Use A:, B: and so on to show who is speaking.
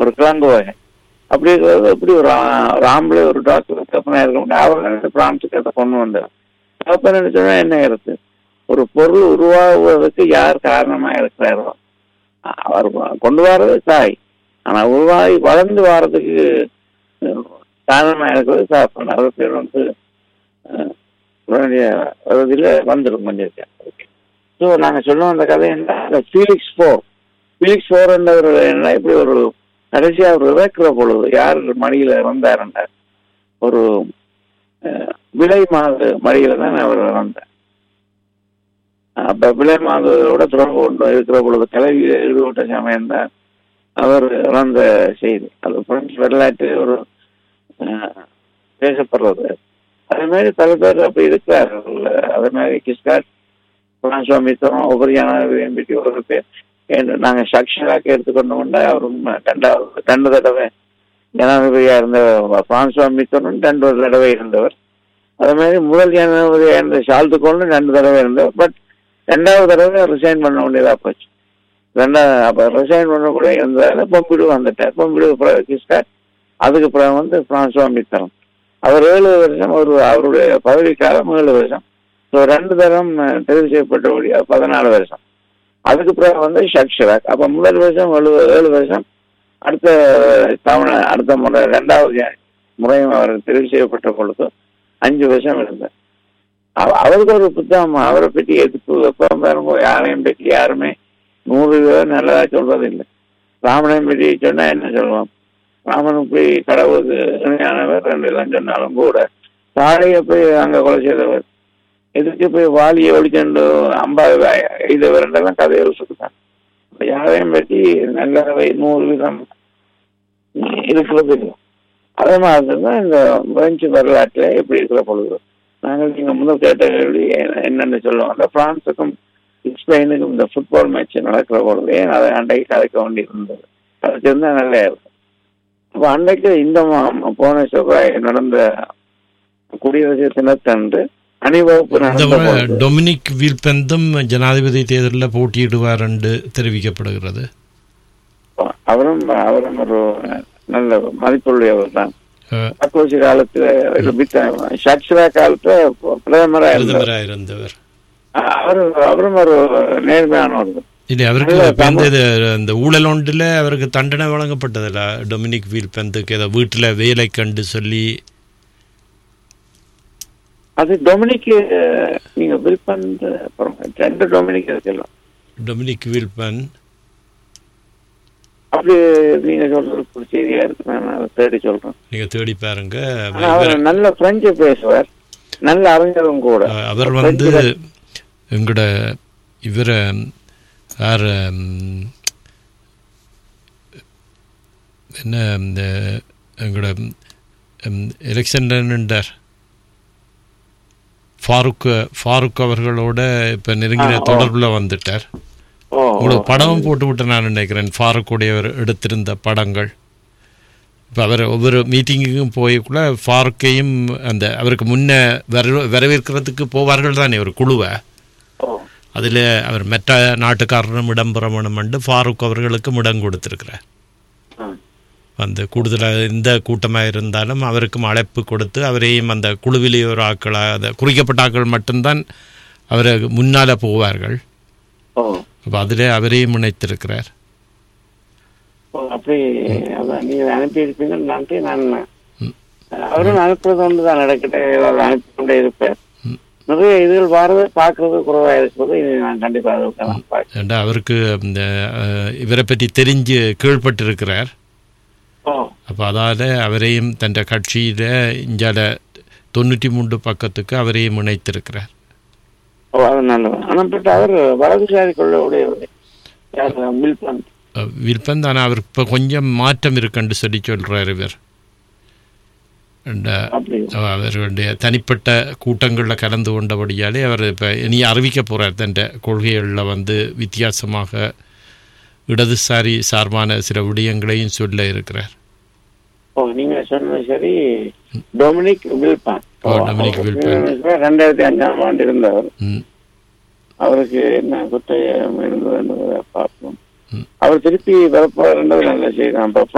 A: ஒரு கிழங்கு வகை. அப்படி இருக்கிறது எப்படி ஒரு ஆம்பளை ஒரு டாக்டர் தப்பனா இருக்க முடியும். அவர் பிரான்ஸுக்கு அதை கொண்டு வந்தார். தப்ப நினைச்சோன்னா என்ன இருக்கு, ஒரு பொருள் உருவாகுவதற்கு யார் காரணமா இருக்கிறாரோ அவர் கொண்டு வர்றது தாய், ஆனா உருவாகி வளர்ந்து வர்றதுக்கு காரணமா இருக்கிறது சாப்பிடணும். அவர் பேர் வந்து இதில் வந்துடும் கொஞ்சம். ஸோ நாங்கள் சொல்லுவோம் அந்த கதை என்ன, ஃபீலிக்ஸ் ஃபோர் என்றவர் என்ன இப்படி ஒரு கடைசியாக ஒரு இறக்குற பொழுது யார் மடியில் இறந்தாருன்றார். ஒரு விலை மாது மடியில தான் அவர் இறந்தார். அப்ப விலை மாதோட தொடர்பு கொண்டு இருக்கிற பொழுது கலவியில் ஈடுபட்ட சமயம் தான் அவர் இறந்த செய்தி. அது பிரெஞ்சு வரலாற்று ஒரு பேசப்படுறது. அதே மாதிரி பல பேர் அப்ப இருக்கிறார்கள். அதே மாதிரி கிஸ்காட், பிரான்சுவா மித்திரோன், ஒவ்வொரு ஜனாதிபதியும் பற்றி ஒரு பேர் நாங்கள் சாட்சியாக எடுத்துக்கொண்டோம்னா அவரும் ரெண்டு தடவை ஜனாதிபதியா இருந்த பிரான்சுவா மித்திரோன் 2 தடவை இருந்தவர். அதே மாதிரி முதல் ஜனாதிபதியா இருந்த சால்துகோல்னு 2 தடவை இருந்தவர். பட் 2வது தடவை ரிசைன் பண்ண வேண்டியதா போச்சு. அப்ப ரிசைன் பண்ணக்கூடிய இருந்ததால பொம்பிடு வந்துட்டார். பொம்பிடு கிஸ்காட், அதுக்கு பிறகு வந்து பிரான்சுவா மித்திரோன். அவர் 7 வருஷம் அவருடைய பதவிக்காலம் 7 வருஷம். ஸோ 2 தரம் தெரிவு செய்யப்பட்டபடியா 14 வருஷம். அதுக்கு பிறகு வந்து ஷாக் சிராக். அப்ப முதல் வருஷம் 7 வருஷம், அடுத்த முறை 2வது முறையும் அவர் தெரிவு செய்யப்பட்ட பொழுது 5 வருஷம் இருந்தார். அவருக்கு ஒரு புத்தகம் அவரை பற்றி எதிர்ப்பு எப்பவும் பாருங்க, யாரையும் பற்றி யாருமே 100 பேர் நல்லதா சொல்றது இல்லை. ராமனையும் பற்றி சொன்னா என்ன சொல்லுவோம், ராமனுக்கு போய் கடவுளுக்கு இணையானவர் 2 இடம் சொன்னாலும் கூட தாழைய போய் அங்க கொலை செய்தவர், எதுக்கு போய் வாலியை ஒழிச்சண்டு 50 எய்தவர்ன்றதான் கதைகள் சொல்லுதான். யாரையும் பற்றி நல்லவை 100 விதம் இருக்கிறது இல்லை. அதே மாதிரி தான் இந்த பிரெஞ்சு வரலாற்றுல எப்படி இருக்கிற பொழுது நாங்கள் நீங்க முதல் கேட்ட கேள்வி என்னென்னு சொல்லுவோம், அந்த பிரான்ஸுக்கும் ஸ்பெயினுக்கும் இந்த ஃபுட்பால் மேட்ச் நடக்கிற பொழுது அதை அன்றைக்கு கதைக்க வேண்டி இருந்தது. கதைச்சிருந்தா நல்லா இருக்கும். அப்போ அன்றைக்கு இந்த போன செவ்வாய் நடந்த குடியரசு தினத்தன்று அணிவகுப்பு
B: டொமினிக் வில்பெந்தும் ஜனாதிபதி தேர்தலில் போட்டியிடுவார் என்று தெரிவிக்கப்படுகிறது.
A: அவரும் ஒரு நல்ல மதிப்புடையவர் தான். சார்க்கோசி காலத்துல காலத்துல பிரதமராக இருந்தவர். அவரும் ஒரு நேர்மையானவர்.
B: இல்லை, அவருக்கு இந்த ஊழல் ஒன்றில் அவருக்கு தண்டனை வழங்கப்பட்டதில்ல. டொமினிக் வில்பெந்துக்கு ஏதோ வீட்டில் வேலை கண்டு சொல்லி
A: அது டொமினிக் நீங்க வில்பெந்த் 2 டொமினிக் இருக்கலாம். டொமினிக்
B: வில்பெந்த்
A: அப்படி நீங்க சொல்றது செய்தியா இருக்கு. நான் தேடி சொல்றேன், நீங்க
B: தேடி பாருங்க.
A: அவர் நல்ல பிரெஞ்சு பேசுவார், நல்ல அறிஞரும் கூட.
B: அவர் வந்து எங்கட இவர யார் என்ன இந்த எங்கட எலெக்ஷன் நின்றார் ஃபாரூக் அவர்களோட இப்ப நெருங்கின தொடர்புல வந்துட்டார். உங்களுக்கு படமும் போட்டு விட்டு நான் நினைக்கிறேன், ஃபாரூக்குடைய எடுத்திருந்த படங்கள். இப்போ அவர் ஒவ்வொரு மீட்டிங்குக்கும் போய்க்குள்ள ஃபாரூக்கையும் அந்த அவருக்கு முன்ன வரவேற்கிறதுக்கு போவார்கள் தானே ஒரு குழுவை. அதில் அவர் மற்ற நாட்டுக்காரனும் இடம்பெறணும் என்று ஃபாரூக் அவர்களுக்கும் இடம் கொடுத்துருக்கிறார். அந்த கூடுதலாக எந்த கூட்டமாக இருந்தாலும் அவருக்கும் அழைப்பு கொடுத்து அவரையும் அந்த குழுவிலே ஒரு ஆட்களாக அந்த குறிக்கப்பட்ட ஆட்கள் மட்டும்தான் அவரை முன்னால் போவார்கள். அப்போ அதில் அவரையும் இணைத்திருக்கிறார்.
A: அப்படி நீங்கள் அனுப்பியிருப்பீங்க, நன்றி. நான் அவரும் அனுப்புறது ஒன்று தான் நடக்கிட்ட அனுப்பி கொண்டே இருப்பேன். நிறைய இதுகள் வரது பார்க்கறது குறைவாக இருக்கிறது. நான் கண்டிப்பாக
B: அவருக்கு இந்த இவரை பற்றி தெரிஞ்சு கீழ்பட்டிருக்கிறார். அப்போ அதால் அவரையும் தன் கட்சியில் இஞ்சால 93 பக்கத்துக்கு அவரையும் இணைத்திருக்கிறார்.
A: அவர் வலதுசாரி கொள்ளையுடைய
B: வில்பந்த். ஆனால் அவர் இப்போ கொஞ்சம் மாற்றம் இருக்குன்னு சொல்லி சொல்கிறார். இவர் அவருடைய தனிப்பட்ட கூட்டங்களில் கலந்து கொண்டபடியாலே அவர் இப்போ இனி அறிவிக்க போகிறார். தன் கொள்கைகளில் வந்து வித்தியாசமாக இடதுசாரி சார்பான சில விடயங்களையும் சொல்ல இருக்கிறார்.
A: நீங்க சொன்னது சரி. டொமினிக் வில்பெந்த் 2005ஆம் ஆண்டு இருந்தவர். அவருக்கு என்ன குற்றம் இருந்தது பார்ப்போம். அவர் திருப்பி வரப்போறார் நல்ல செய்தி.